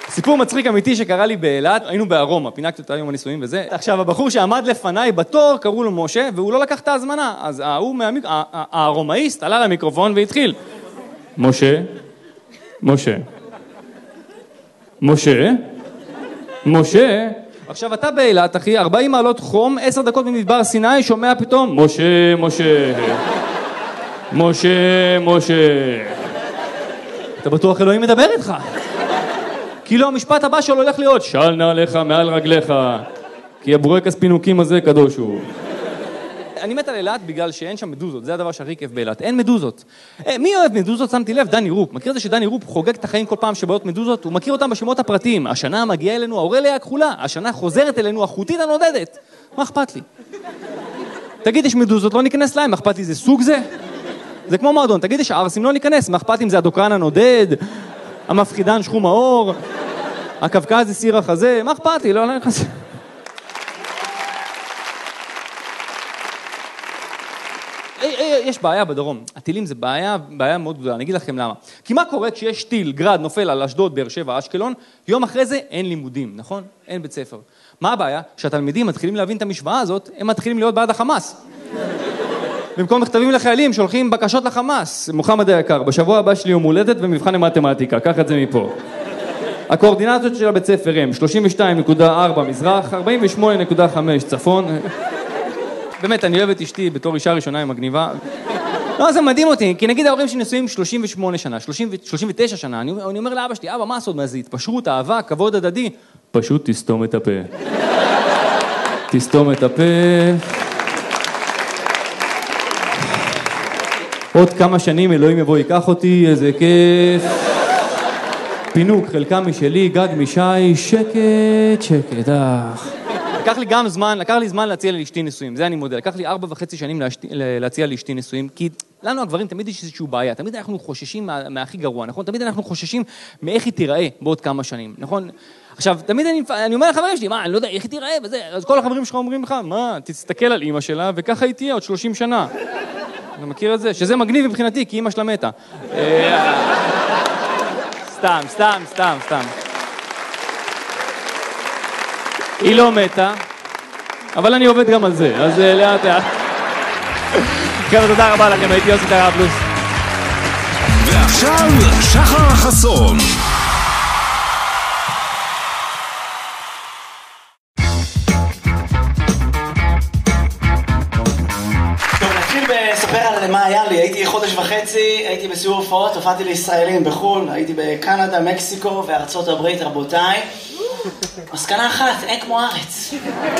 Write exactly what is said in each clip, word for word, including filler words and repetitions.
סיפור מצחיק אמיתי שקרה לי באילת, היינו בארומה, פינקתי אותה יום הנישואים וזה. עכשיו, הבחור שעמד לפניי בתור, קראו לו משה, והוא לא לקח את ההזמנה. אז ההוא מהמיק... הארומאיסט עלה למיקרופון והתחיל. משה, משה, משה, משה. עכשיו, אתה באילת, אחי, ארבעים מעלות חום, עשר דקות ממדבר סיני, שומע פתאום, משה, משה, משה, משה. אתה בטוח אלוהים מדבר איתך. כאילו המשפט הבא שלו הולך להיות, של נעליך מעל רגליך, כי הבורקס פינוקים הזה קדוש הוא. אני מת על אילת בגלל שאין שם מדוזות, זה הדבר שהכי כיף באילת, אין מדוזות. מי אוהב מדוזות? שמתי לב, דני רופ. מכיר את זה שדני רופ חוגג את החיים כל פעם שבאות מדוזות? הוא מכיר אותם בשמות הפרטיים. השנה מגיעה אלינו האורליה הכחולה, השנה חוזרת אלינו החוטית הנודדת. מה אכפת לי? תגיד, יש מדוזות, לא ניכנס להם, מה אכפת לי, זה סוג זה? זה כמו מועדון, תגיד, יש ערסים, לא ניכנס, מה אכפת לי, זה הדוקרן הנודד, המפחידן שחום האור, הקווקז סיר החזה, מה אכפת לי, לא, לא נכנס. יש בעיה בדרום, הטילים זה בעיה, בעיה מאוד גדולה, אני אגיד לכם למה. כי מה קורה כשיש טיל, גרד, נופל על אשדוד, באר שבע, אשקלון, יום אחרי זה אין לימודים, נכון? אין בית ספר. מה הבעיה? שהתלמידים מתחילים להבין את המשוואה הזאת, הם מתחילים להיות בעד החמאס. במקום מכתבים לחיילים, שולחים בקשות לחמאס. מוחמד היקר, בשבוע הבא שלי יום הולדת ומבחן למתמטיקה, קח את זה מפה. הקואורדינטות של הבית ספר הם שלושים ושתיים נקודה ארבע מזרח, ארבעים ושמונה נקודה חמש צפון. באמת, אני אוהב את אשתי בתור אישה ראשונה עם מגניבה. לא, זה מדהים אותי, כי נגיד ההורים שנשואים שלושים ושמונה שנה, שלושים ותשע שנה, אני, אני אומר לאבא שלי, אבא, מה הסוד? מה זה? התפשרות, אהבה, כבוד הדדי? פשוט תסתום את הפה. תסתום את הפה. עוד כמה שנים אלוהים יבוא ייקח אותי, איזה כיף. פינוק, חלקה משלי, גג משי, שקט, שקט, אך. לקח לי גם זמן, לקח לי זמן להציע לאשתי נישואים, זה אני מודה. לקח לי ארבע וחצי שנים להציע לאשתי נישואים, כי לנו הגברים תמיד יש איזושהי בעיה, תמיד אנחנו חוששים מה, מהכי גרוע, נכון? תמיד אנחנו חוששים מאיך היא תיראה בעוד כמה שנים, נכון? עכשיו, תמיד אני, אני אומר לחברים שלי, מה, אני לא יודע, איך היא תיראה וזה, אז כל החברים שלך אומרים לך, מה, תסתכל על אמא שלה וככה היא תהיה עוד שלושים שנה. אתה מכיר את זה? שזה מגניב מבחינתי, כי אמא שלה מתה. סתם, סתם, סתם, סתם. היא לא מתה, אבל אני עובד גם על זה, אז לאט לאט. חבר'ה, תודה רבה לכם, הייתי יוסי טראבלוס. ועכשיו, שחר חסון. טוב, נתחיל בספר על מה היה לי. הייתי חודש וחצי, הייתי בסיור הופעות, הופעתי לישראלים בחו"ל, הייתי בקנדה, מקסיקו וארצות הברית, רבותיי. מסקנה אחת, אין כמו הארץ.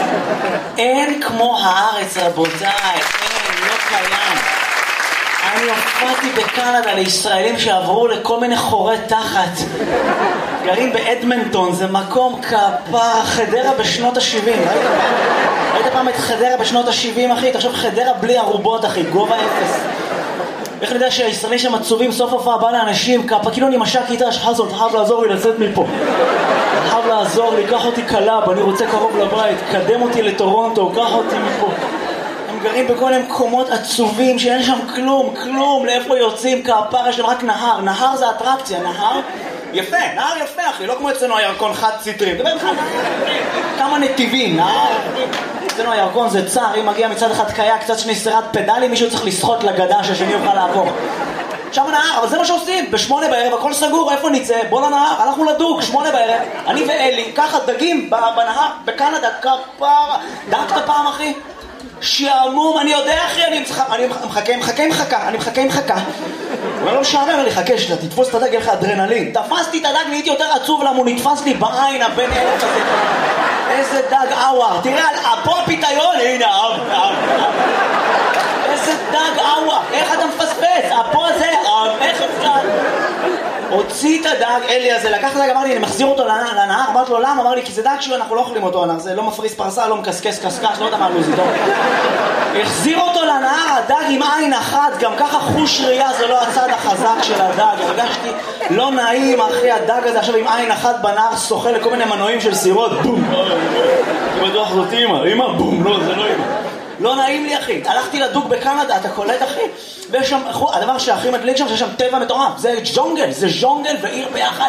אין כמו הארץ, רבותיי. אין, לא קיים. אני הופעתי בקנדה לישראלים שעברו לכל מיני חורי תחת. גרים באדמנטון, זה מקום כפר, חדרה בשנות ה-שבעים. ראית פעם? ראית פעם את חדרה בשנות ה-שבעים, אחי? תחשוב, חדרה בלי ערובות, אחי, גובה אפס. איך אני יודע שהישראלים שם עצובים, סוף הופעה בא לאנשים, כפה, כאילו אני משק איתה, שחזון, אתה חייב לעזור לי לצאת מפה. אתה חייב לעזור לי, קח אותי קלאב, אני רוצה קרוב לבית, קדם אותי לטורונטו, קח אותי מפה. הם גרים בכל מיני מקומות עצובים, שאין שם כלום, כלום, לאיפה יוצאים, כפר, יש להם רק נהר, נהר זה אטרקציה, נהר יפה, נהר יפה, אחי, לא כמו אצלנו הירקון חד ציטרים, דבר לך, כמה נתיבים, נהר, אצלנו הירקון זה צער, אם מגיע מצד אחד קייק, קצת שני סרט פדלי, מישהו צריך לשחות לגדה שהשני יוכל לעבור. שם הנהר, אבל זה מה שעושים, בשמונה בערב, הכל סגור, איפה נצא? בוא לנהר, הלכנו לדוג, שמונה בערב, אני ואלי, ככה דגים בנהר, בקנדה, כפרה, דגת פעם, אחי? שעמום, אני יודע, אחי, אני מחכה, מחכה, מחכה, אני מחכה, מחכה. אבל לא משעמם, אני חכה, שאתה תתפוס את הדג, יהיה לך אדרנלין. תפסתי את הדג, נהייתי יותר עצוב, למה הוא נתפס לי בעין, הבן אלף הזה. איזה דג אוואר, תראה, פה הפיתיון, הנה, אב, אב, אב. איזה דג אוואר, איך אתה מפספס? פה זה, אב, איך אפשר? הוציא את הדג, אלי הזה, לקח את הדג, אמר לי, אני מחזיר אותו לנהר, אמרתי לו, למה? אמר לי, כי זה דג שהוא, אנחנו לא אוכלים אותו, זה לא מפריס פרסה, לא מקסקס קסקש, לא יודע מה לוזי, טוב. החזיר אותו לנהר, הדג עם עין אחת, גם ככה חוש ראייה, זה לא הצד החזק של הדג, הרגשתי לא נעים, אחי, הדג הזה עכשיו עם עין אחת בנהר, שוחה לכל מיני מנועים של סירות, בום, אני בטוח זאת אימא, אימא, בום, לא, זה לא אימא. לא נעים לי, אחי. הלכתי לדוג בקנדה, אתה קולט, אחי? ויש שם, הדבר שהכי מדליק שם, שיש שם טבע מטורף. זה ג'ונגל, זה ז'ונגל ועיר ביחד.